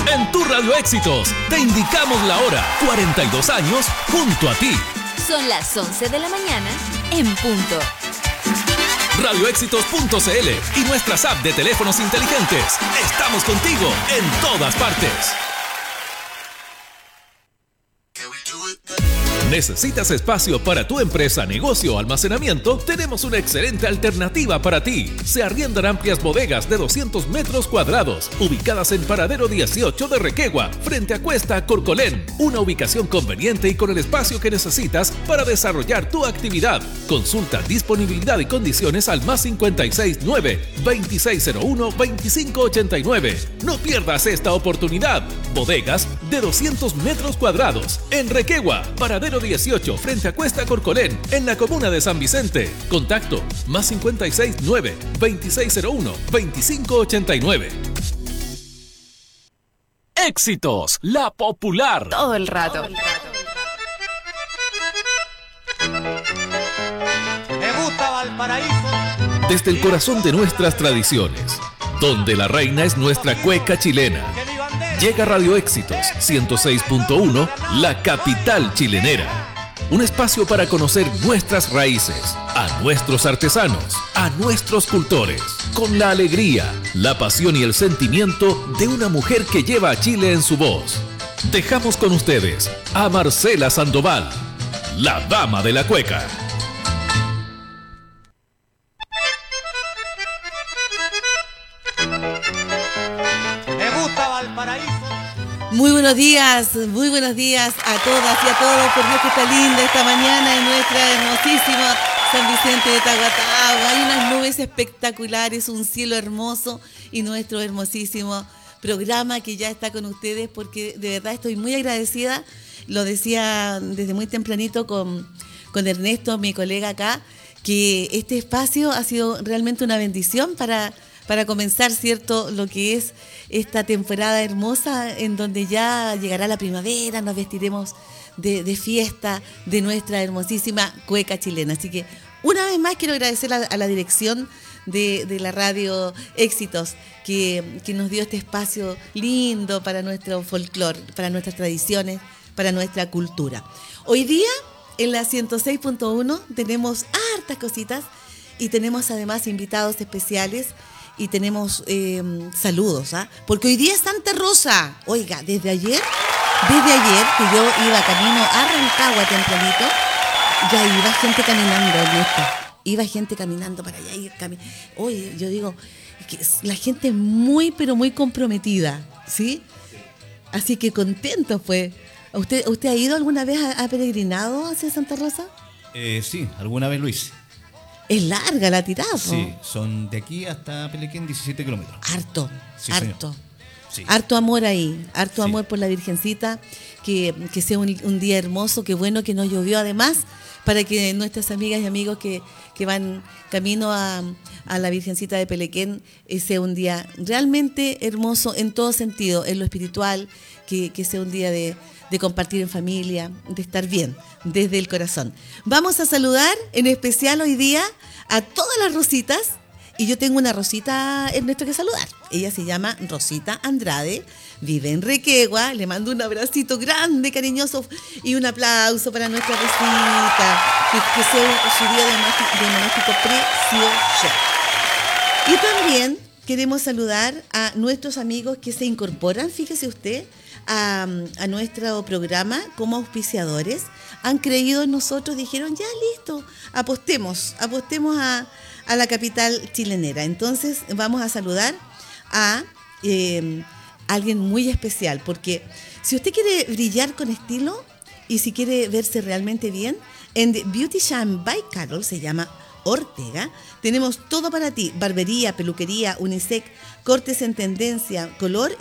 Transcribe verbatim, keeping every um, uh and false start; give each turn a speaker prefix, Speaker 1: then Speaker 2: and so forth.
Speaker 1: En tu Radio Éxitos te indicamos la hora. cuarenta y dos años junto a ti.
Speaker 2: Son las once de la mañana en punto.
Speaker 1: radio éxitos punto c l y nuestras apps de teléfonos inteligentes. Estamos contigo en todas partes. ¿Necesitas espacio para tu empresa, negocio o almacenamiento? Tenemos una excelente alternativa para ti. Se arriendan amplias bodegas de doscientos metros cuadrados, ubicadas en Paradero dieciocho de Requegua, frente a Cuesta Corcolén. Una ubicación conveniente y con el espacio que necesitas para desarrollar tu actividad. Consulta disponibilidad y condiciones al más cincuenta y seis nueve, veintiséis cero uno, veinticinco ochenta y nueve. No pierdas esta oportunidad. Bodegas de doscientos metros cuadrados en Requegua, Paradero dieciocho, frente a Cuesta Corcolén, en la comuna de San Vicente. Contacto más cincuenta y seis nueve, veintiséis cero uno, veinticinco ochenta y nueve. Éxitos, la popular.
Speaker 2: Todo el rato.
Speaker 3: Me gusta Valparaíso.
Speaker 1: Desde el corazón de nuestras tradiciones, donde la reina es nuestra cueca chilena. Llega Radio Éxitos ciento seis punto uno, la capital chilenera. Un espacio para conocer nuestras raíces, a nuestros artesanos, a nuestros cultores, con la alegría, la pasión y el sentimiento de una mujer que lleva a Chile en su voz. Dejamos con ustedes a Marcela Sandoval, la dama de la cueca.
Speaker 4: Muy buenos días, muy buenos días a todas y a todos, por Dios que está linda esta mañana en nuestra hermosísima San Vicente de Tahuatahua. Hay unas nubes espectaculares, un cielo hermoso y nuestro hermosísimo programa que ya está con ustedes, porque de verdad estoy muy agradecida. Lo decía desde muy tempranito con, con Ernesto, mi colega acá, que este espacio ha sido realmente una bendición para... para comenzar, ¿cierto?, lo que es esta temporada hermosa en donde ya llegará la primavera, nos vestiremos de, de fiesta de nuestra hermosísima cueca chilena. Así que una vez más quiero agradecer a, a la dirección de, de la radio Éxitos que, que nos dio este espacio lindo para nuestro folclore, para nuestras tradiciones, para nuestra cultura. Hoy día en la ciento seis punto uno tenemos hartas cositas y tenemos además invitados especiales. Y tenemos eh, saludos, ¿ah? ¿eh? Porque hoy día es Santa Rosa. Oiga, desde ayer, desde ayer que yo iba camino a Rancagua tempranito, ya iba gente caminando, Ernesto. Iba gente caminando para allá. Ir cami- Oye, yo digo, que la gente es muy, pero muy comprometida, ¿sí? Así que contento, pues. ¿Usted, usted ha ido alguna vez, a, a peregrinado hacia Santa Rosa?
Speaker 5: Eh, sí, alguna vez lo hice.
Speaker 4: Es larga la tirada,
Speaker 5: Sí, ¿no? Son de aquí hasta Pelequén diecisiete kilómetros.
Speaker 4: Harto,
Speaker 5: sí,
Speaker 4: harto.
Speaker 5: Sí.
Speaker 4: Harto amor ahí, harto
Speaker 5: sí.
Speaker 4: amor por la Virgencita, que, que sea un, un día hermoso, qué bueno que no llovió además, para que nuestras amigas y amigos que, que van camino a, a la Virgencita de Pelequén eh, sea un día realmente hermoso en todo sentido, en lo espiritual, que, que sea un día de, de compartir en familia, de estar bien, desde el corazón. Vamos a saludar en especial hoy día a todas las Rositas, y yo tengo una Rosita, Ernesto, que saludar. Ella se llama Rosita Andrade, vive en Requegua, le mando un abracito grande, cariñoso, y un aplauso para nuestra Rosita, que, que sea su día de monástico precioso. Y también queremos saludar a nuestros amigos que se incorporan, fíjese usted, a, a nuestro programa como auspiciadores. Han creído en nosotros, dijeron, ya listo, apostemos, apostemos a, a la capital chilenera. Entonces vamos a saludar a eh, alguien muy especial, porque si usted quiere brillar con estilo y si quiere verse realmente bien, en The Beauty Shine by Carol, se llama Ortega, tenemos todo para ti: barbería, peluquería, unisex, cortes en tendencia, color